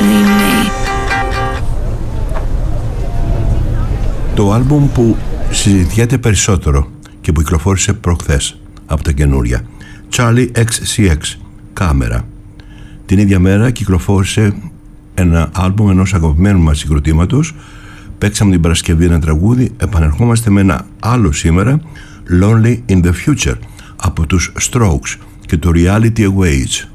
questioning me. Το άλμπουμ που συζητιέται περισσότερο και που κυκλοφόρησε προχθές από τα καινούρια, Charlie XCX, Κάμερα. Την ίδια μέρα κυκλοφόρησε ένα άλμπουμ ενός αγαπημένου μας συγκροτήματος. Παίξαμε την Παρασκευή ένα τραγούδι, επανερχόμαστε με ένα άλλο σήμερα, Lonely in the Future, από τους Strokes και το Reality Awaits.